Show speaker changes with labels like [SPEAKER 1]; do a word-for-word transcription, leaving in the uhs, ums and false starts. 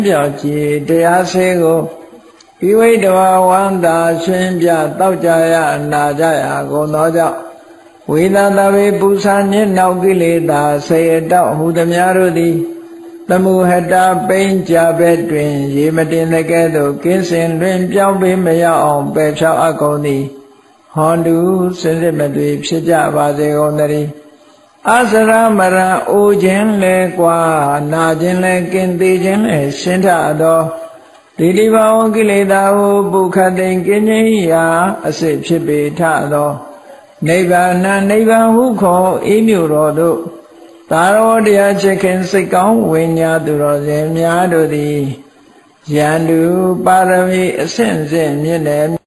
[SPEAKER 1] ပြောကြည်တရားစေကိုဤဝိတဝဝန္တာရှင်းပြတောက်ကြရနာကြရကုန်သောကြောင့်ဝိသတဝေပူဇာညစ်နောက်ကိလေသာဆေအတောက်ဟူသည်များတို့သည်သမုဟတာပိဉ္ကြဘက်တွင်ရေမတင်တဲ့ကဲ့သို့ကင်းစင်တွင်ပြောင်းပေးမရအောင်ပယ်ဖြောက်အပ်ကုန်သည်ဟောတုစင်စစ်မသွေဖြစ်ကြပါစေကုန်သတည်းအစရမရံအိုခြင်းလဲကွာနာခြင်းလဲကင်းသေးခြင်းလဲရှင်းထသောဒီဒီဘာဝကိလေသာဟုပုခတ်သိင်ကင်းခြင်းရာအစစ်ဖြစ်ပေထသောနိဗ္ဗာန်နိဗ္ဗာန်ဟုခေါ်ဤမြို့တော်သို့သာရောတရားချစ်ခင်စိတ်ကောင်းဝိညာသူတော်စင်များတို့သည်ယန္တုပါရမီအဆင့်ဆင့်မြင့်တယ်